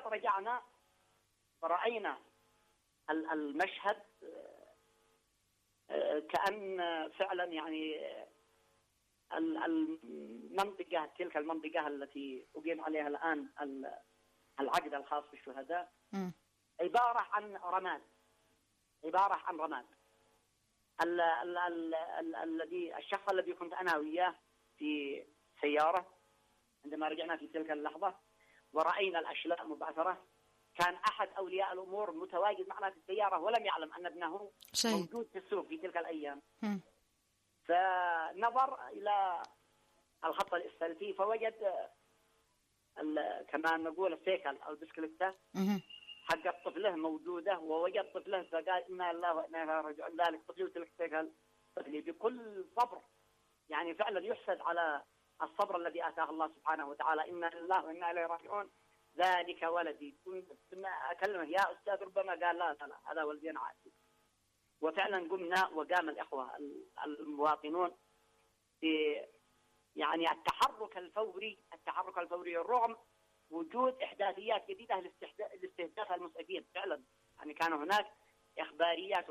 الرباط رجعنا ورأينا المشهد كأن فعلا يعني المنطقة، تلك المنطقة التي أقيم عليها الآن العقد الخاص بالشهداء عبارة عن رماد، الذي الشخص الذي كنت أنا وياه في سيارة عندما رجعنا في تلك اللحظة ورأينا الأشلاء مبعثرة، كان أحد أولياء الأمور متواجد معنا في السيارة ولم يعلم أن ابنه موجود في السوق في تلك الأيام. فنظر إلى الخط الإسفلتي فوجد كما نقول السيكل أو البسكليتة حق طفله موجودة، ووجد طفله فقال إنا لله وإنا إليه راجعون. ذلك طفلي وتلك السيكل طفلي بكل صبر، يعني فعلا يحسد على الصبر الذي آتاه الله سبحانه وتعالى. إنا لله وإنا إليه راجعون، ذلك ولدي. كنت أكلمه يا أستاذ، ربما قال لا هذا ولدي أنا عادي. وفعلا قمنا وقام الإخوة المواطنون في يعني التحرك الفوري رغم وجود إحداثيات جديدة لاستهداف المسعفين. فعلا يعني كان هناك إخباريات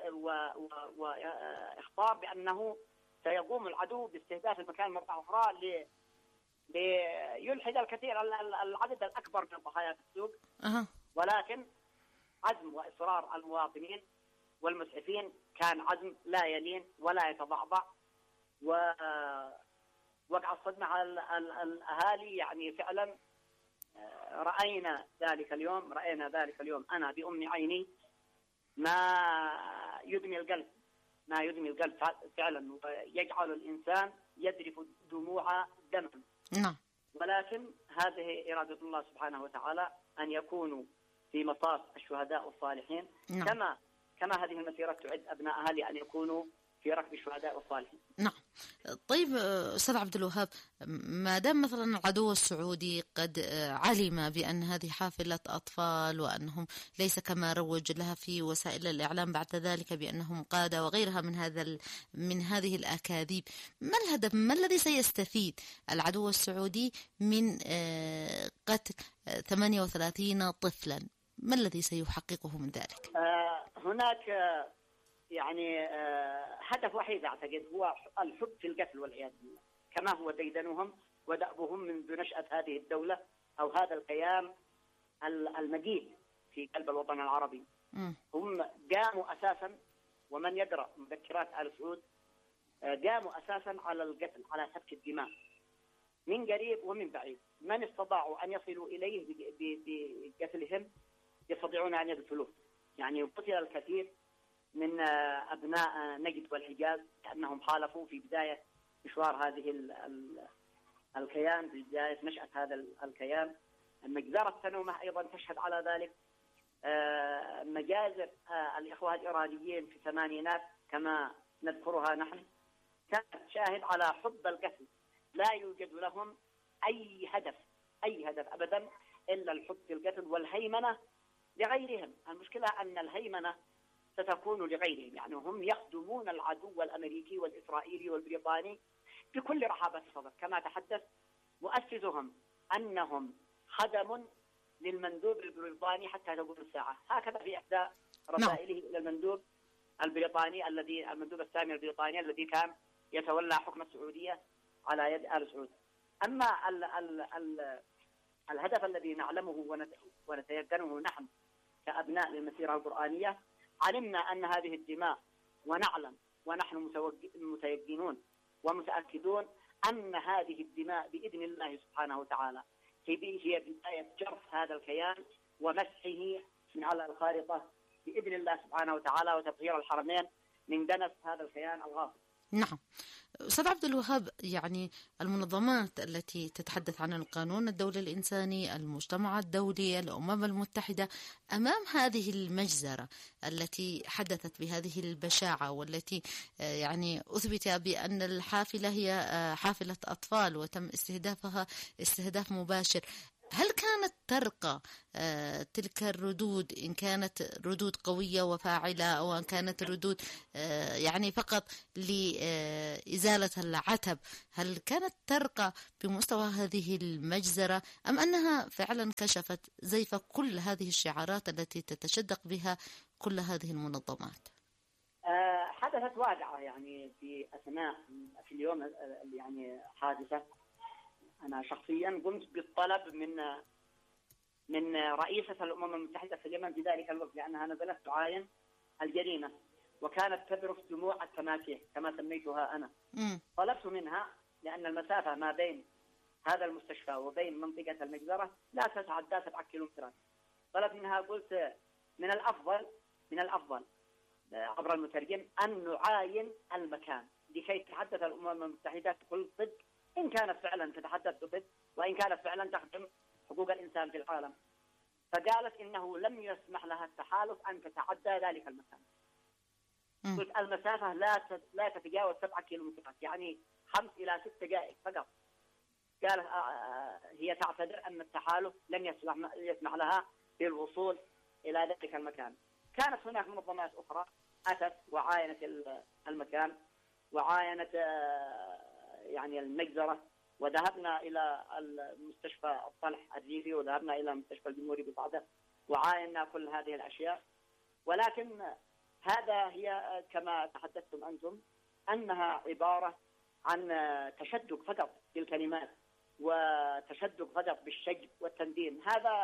وإخبار بأنه سيقوم العدو باستهداف المكان مرة أخرى ليلحد الكثير العدد الأكبر من الضحايا في السوق. ولكن عزم وإصرار المواطنين والمسعفين كان عزم لا يلين ولا يتضعضع. ووقع الصدمة على الأهالي، يعني فعلا رأينا ذلك اليوم أنا بأم عيني ما يدمي القلب فعلا، ويجعل الإنسان يذرف الدموع دما. ولكن هذه إرادة الله سبحانه وتعالى أن يكونوا في مصاف الشهداء والصالحين. كما هذه المسيرة تعد أبنائها لأن يكونوا في ركب الشهداء والصالحين. نعم. طيب أستاذ عبد الوهاب، ما دام مثلا العدو السعودي قد علم بأن هذه حافلة أطفال وأنهم ليس كما روج لها في وسائل الإعلام بعد ذلك بأنهم قادة وغيرها من هذه الأكاذيب، ما الهدف؟ ما الذي سيستفيد العدو السعودي من قتل 38 طفلا؟ ما الذي سيحققه من ذلك؟ هناك يعني هدف وحيد أعتقد، هو الحب في القتل والعياذ بالله، كما هو ديدنهم ودأبهم منذ نشأة هذه الدولة أو هذا القيام المجيد في قلب الوطن العربي. هم قاموا أساسا، ومن يقرأ مذكرات آل سعود قاموا أساسا على القتل، على سفك الدماء من قريب ومن بعيد. من استطاعوا أن يصلوا إليه بقتلهم يستطيعون أن يقتلوه. يعني قتل الكثير من أبناء نجد والحجاز كأنهم حالفوا في بداية مشوار هذه الكيان، في بداية نشأة هذا الكيان. مجزرة سنومة أيضا تشهد على ذلك. مجازر الإخوة الإيرانيين في الثمانينات كما نذكرها نحن كانت شاهد على حب القتل، لا يوجد لهم أي هدف أبدا إلا الحب في القتل والهيمنة لغيرهم. المشكلة أن الهيمنة ستكون لغيرهم، يعني هم يخدمون العدو الأمريكي والإسرائيلي والبريطاني بكل رحابة الصدر، كما تحدث مؤسسهم أنهم خدم للمندوب البريطاني حتى تقوم الساعة. هكذا في إحدى رسائله إلى المندوب البريطاني المندوب السامي البريطاني الذي كان يتولى حكم السعودية على يد آل سعود. أما الهدف الذي نعلمه ونتيقنه نحن كأبناء للمسيرة القرآنية، علمنا أن هذه الدماء ونعلم ونحن متيقنون ومتأكدون أن هذه الدماء بإذن الله سبحانه وتعالى هي بداية جرف هذا الكيان ومسحه من على الخارطة بإذن الله سبحانه وتعالى، وتطهير الحرمين من دنس هذا الكيان الغاصب. نعم. أستاذ عبد الوهاب، يعني المنظمات التي تتحدث عن القانون الدولي الإنساني، المجتمع الدولي، الأمم المتحدة، أمام هذه المجزرة التي حدثت بهذه البشاعة والتي يعني أثبت بأن الحافلة هي حافلة أطفال وتم استهدافها استهداف مباشر، هل كانت ترقى تلك الردود، إن كانت ردود قوية وفاعلة أو أن كانت ردود يعني فقط لإزالة العتب، هل كانت ترقى بمستوى هذه المجزرة أم أنها فعلا كشفت زيف كل هذه الشعارات التي تتشدق بها كل هذه المنظمات؟ حدثت واقعة يعني في اليوم يعني حادثة. أنا شخصيا قمت بالطلب من رئيسة الأمم المتحدة في اليمن في ذلك الوقت، لأنها نزلت تعاين الجريمة وكانت تذرف دموع التماسيح كما سميتها أنا. طلبت منها، لأن المسافة ما بين هذا المستشفى وبين منطقة المجزرة لا تتعدى 7 كيلومترات. طلبت منها، قلت من الأفضل عبر المترجم أن نعاين المكان لكي تتحدث الأمم المتحدة بكل صدق، إن كانت فعلا تتحدث بصدق وإن كانت فعلا تخدم حقوق الإنسان في العالم. فقالت إنه لم يسمح لها التحالف أن تتعدى ذلك المكان. قلت المسافة لا تتجاوز 7 كيلومترات، يعني 5 إلى 6 دقائق فقط. قالت هي تعتذر أن التحالف لن يسمح لها بالوصول إلى ذلك المكان. كانت هناك منظمات أخرى أتت وعاينت المكان وعاينت يعني المجزرة، وذهبنا إلى المستشفى الطلح الريفي وذهبنا إلى المستشفى الجمهوري بصعدة وعاينا كل هذه الأشياء. ولكن هي كما تحدثتم أنتم أنها عبارة عن تشدق فقط بالكلمات وتشدق فقط بالشجب والتنديد.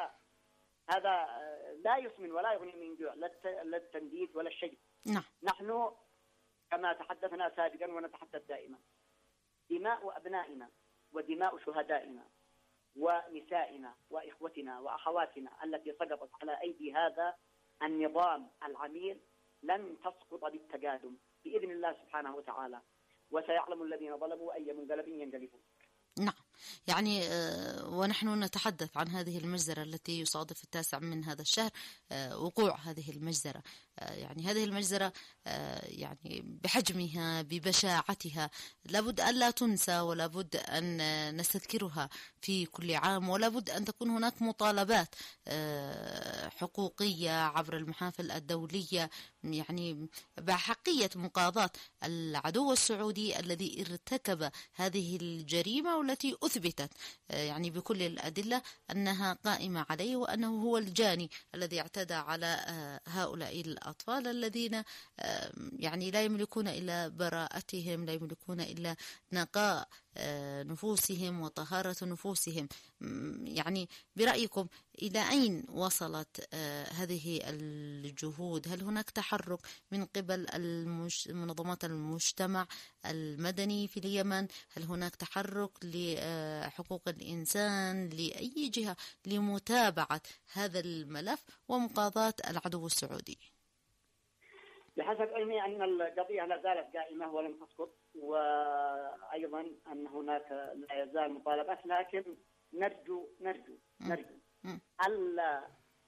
هذا لا يسمن ولا يغني من جوع، لا التنديد ولا الشجب. نحن كما تحدثنا سابقا ونتحدث دائما، دماء أبنائنا ودماء شهدائنا ونسائنا وإخوتنا وأخواتنا التي سقطت على أيدي هذا النظام العميل لن تسقط بالتقادم بإذن الله سبحانه وتعالى، وسيعلم الذين ظلموا أي منقلب ينقلبون. نعم، يعني ونحن نتحدث عن هذه المجزرة التي يصادف 9 من هذا الشهر وقوع هذه المجزرة. يعني هذه المجزرة يعني بحجمها ببشاعتها لابد أن لا تنسى، ولابد أن نستذكرها في كل عام، ولابد أن تكون هناك مطالبات حقوقية عبر المحافل الدولية، يعني بحقية مقاضاة العدو السعودي الذي ارتكب هذه الجريمة والتي أثبتت يعني بكل الأدلة أنها قائمة عليه، وأنه هو الجاني الذي اعتدى على هؤلاء الأطفال الذين يعني لا يملكون إلا براءتهم، لا يملكون إلا نقاء نفوسهم وطهارة نفوسهم. يعني برأيكم إلى أين وصلت هذه الجهود؟ هل هناك تحرك من قبل منظمات المجتمع المدني في اليمن؟ هل هناك تحرك لحقوق الإنسان لأي جهة لمتابعة هذا الملف ومقاضاة العدو السعودي؟ بحسب علمي أن القضية لا زالت قائمة ولم تسقط، وأيضا أن هناك لا يزال مطالبات، لكن نرجو ألا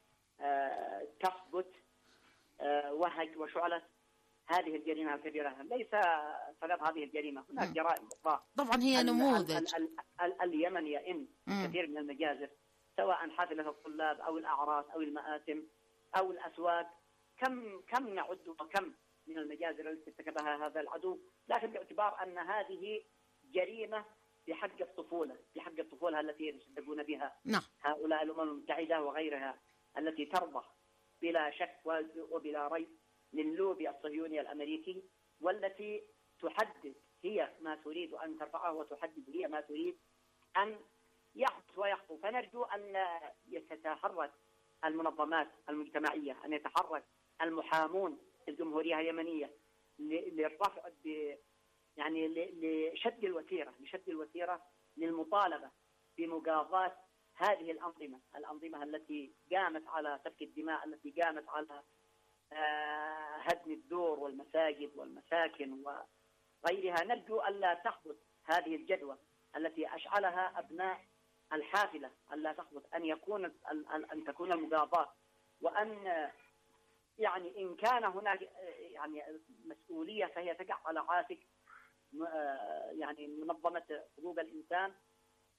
تثبت وهج وشعلة هذه الجريمة الكبيرة. ليس فقط هذه الجريمة، هناك جرائم أخرى. طبعا هي نموذج. اليمن يئن كثير من المجازر، سواء حافلة الطلاب أو الأعراس أو المآتم أو الأسواق. كم نعد وكم من المجازر التي ارتكبها هذا العدو، لكن باعتبار أن هذه جريمة بحق الطفولة التي يصدقون بها هؤلاء الأمم المتحدة وغيرها، التي ترضى بلا شك وبلا ريب للوبي الصهيوني الأمريكي، والتي تحدد هي ما تريد أن ترفعه وتحدد هي ما تريد أن يحدث ويخطو. فنرجو أن يتحرك المنظمات المجتمعية، أن يتحرك المحامون في الجمهورية اليمنية للرفع يعني لشد الوتيرة للمطالبة بمقاضاة هذه الأنظمة التي قامت على سفك الدماء، التي قامت على هدم الدور والمساجد والمساكن وغيرها. نرجو ألا تحدث هذه الجدوى التي أشعلها أبناء الحافلة، ألا تحدث، أن تكون المقاضاة، وأن يعني إن كان هناك يعني مسؤولية فهي تقع على عاتق يعني منظمة حقوق الإنسان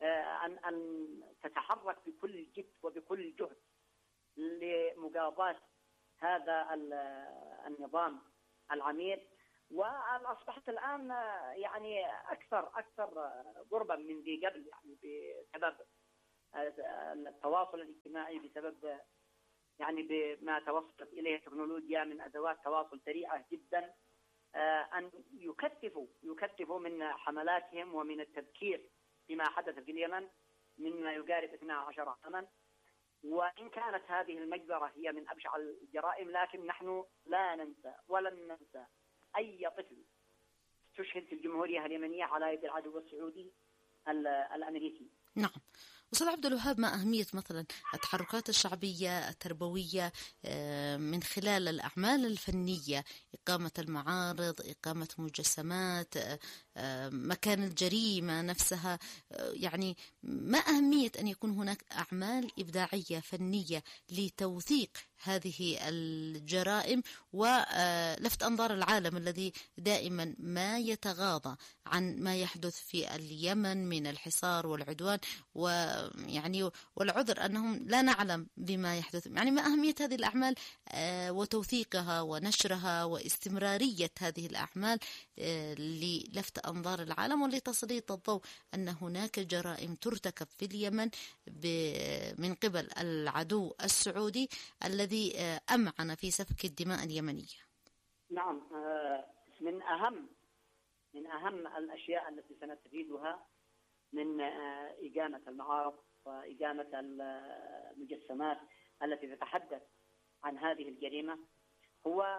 أن تتحرك بكل جد وبكل جهد لمقاضاة هذا النظام العميل. وأصبحت الآن يعني أكثر قربا من ذي قبل، يعني بسبب التواصل الاجتماعي، بسبب يعني بما توصلت إليه التكنولوجيا من أدوات تواصل سريعة جدا، أن يكثفوا من حملاتهم ومن التذكير بما حدث في اليمن مما يقارب 12 عاما. وإن كانت هذه المجزرة هي من أبشع الجرائم، لكن نحن لا ننسى ولن ننسى أي طفل استشهد في الجمهورية اليمنية على يد العدو السعودي الأمريكي. نعم. أستاذ عبد الوهاب، ما أهمية مثلا التحركات الشعبية التربوية من خلال الأعمال الفنية، إقامة المعارض، إقامة مجسمات، مكان الجريمة نفسها؟ يعني ما أهمية أن يكون هناك أعمال إبداعية فنية لتوثيق هذه الجرائم ولفت أنظار العالم الذي دائما ما يتغاضى عن ما يحدث في اليمن من الحصار والعدوان، ويعني والعذر أنهم لا نعلم بما يحدث. يعني ما أهمية هذه الأعمال وتوثيقها ونشرها واستمرارية هذه الأعمال للفت أنظار العالم ولتسليط الضوء أن هناك جرائم ترتكب في اليمن من قبل العدو السعودي الذي أمعن في سفك الدماء اليمنية. نعم، من أهم الأشياء التي سنستفيدها من إقامة المعارض وإقامة المجسمات التي تتحدث عن هذه الجريمة هو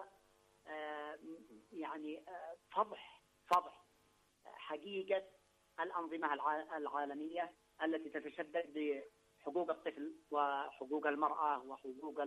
يعني فضح حقيقة الأنظمة العالمية التي تتشدد بحقوق الطفل وحقوق المرأة وحقوق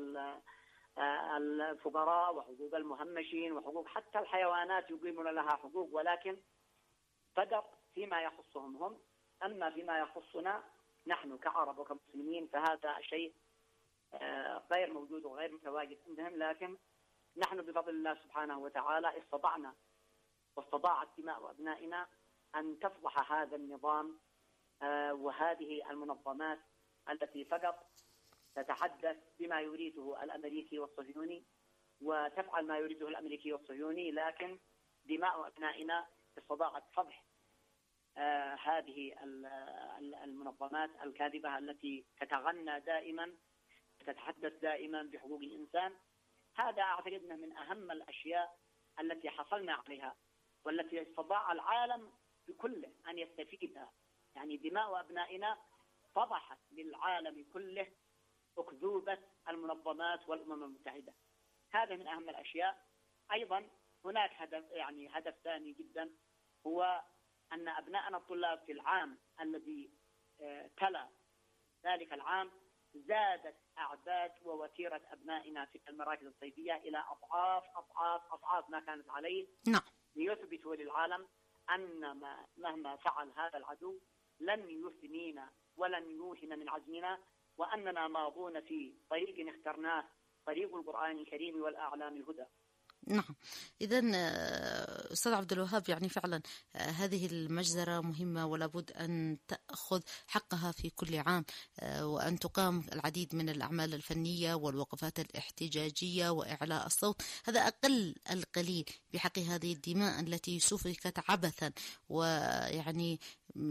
الفقراء وحقوق المهمشين وحقوق حتى الحيوانات يقيمون لها حقوق، ولكن فقط فيما يخصهم هم. أما فيما يخصنا نحن كعرب وكمسلمين فهذا شيء غير موجود وغير متواجد عندهم. لكن نحن بفضل الله سبحانه وتعالى واستطاعت دماء أبنائنا أن تفضح هذا النظام وهذه المنظمات التي فقط تتحدث بما يريده الأمريكي والصهيوني وتفعل ما يريده الأمريكي والصهيوني، لكن دماء أبنائنا استطاعت فضح هذه المنظمات الكاذبة التي تتغنى دائما، تتحدث دائما بحقوق الإنسان. هذا أعتقد أنه من أهم الأشياء التي حصلنا عليها والتي استطاع العالم بكله أن يستفيدها. يعني دماء أبنائنا فضحت للعالم كله أكذوبة المنظمات والأمم المتحدة. هذا من أهم الأشياء. أيضا هناك هدف ثاني جدا، هو أن أبناءنا الطلاب في العام الذي تلا ذلك العام زادت أعداد ووتيرة أبنائنا في المراكز الصيفية إلى أضعاف ما كانت عليه. نعم. ليثبتوا للعالم أن مهما فعل هذا العدو لن يثنينا ولن يوهن من عزمنا، وأننا ماضون في طريق اخترناه، طريق القرآن الكريم والأعلام الهدى. نعم. إذن أستاذ عبد الوهاب، يعني فعلا هذه المجزرة مهمة ولا بد أن تأخذ حقها في كل عام، وأن تقام العديد من الأعمال الفنية والوقفات الاحتجاجية وإعلاء الصوت. هذا أقل القليل بحق هذه الدماء التي سفكت عبثا، ويعني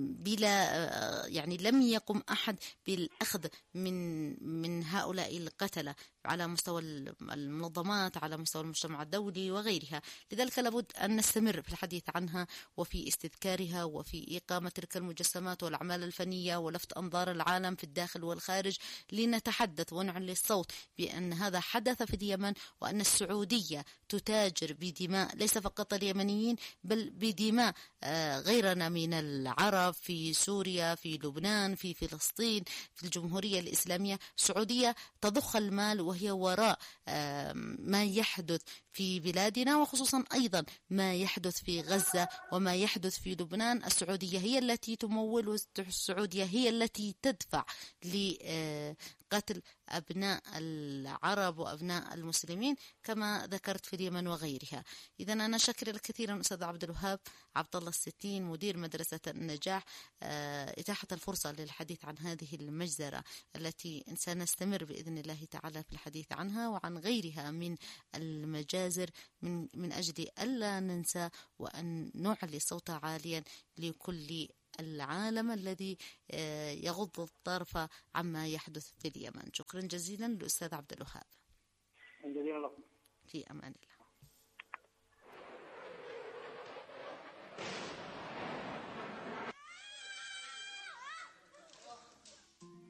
يعني لم يقم أحد بالأخذ من هؤلاء القتلة على مستوى المنظمات، على مستوى المجتمع الدولي وغيرها. لذلك لابد أن نستمر في الحديث عنها وفي استذكارها وفي إقامة تلك المجسمات والأعمال الفنية ولفت أنظار العالم في الداخل والخارج، لنتحدث ونعلي الصوت بأن هذا حدث في اليمن، وأن السعودية تتاجر بدماء ليس فقط اليمنيين بل بدماء غيرنا من العرب في سوريا، في لبنان، في فلسطين، في الجمهورية الإسلامية. السعودية تضخ المال وهي وراء ما يحدث في بلادنا، وخصوصا أيضا ما يحدث في غزة وما يحدث في لبنان. السعودية هي التي تمول، والسعودية هي التي تدفع قتل أبناء العرب وأبناء المسلمين كما ذكرت في اليمن وغيرها. إذا أنا شاكر لك كثيرا أستاذ عبد الوهاب عبد الله الستين، مدير مدرسة النجاح، إتاحة الفرصة للحديث عن هذه المجزرة التي سنستمر بإذن الله تعالى في الحديث عنها وعن غيرها من المجازر من أجل ألا ننسى وأن نعلي صوت عاليا لكل العالم الذي يغض الطرف عما يحدث في اليمن. شكرا جزيلا للأستاذ عبد الوهاب. جزيلا لكم. في أمان الله.